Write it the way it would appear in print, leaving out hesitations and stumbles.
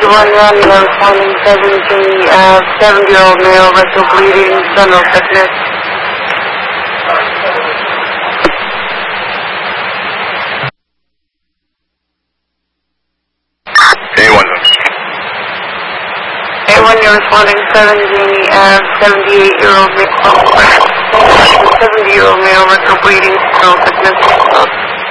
811, you're responding 70-year-old male, rectal bleeding, general sickness. A1, you're responding 78-year-old male, 70-year-old male, rectal bleeding, general sickness.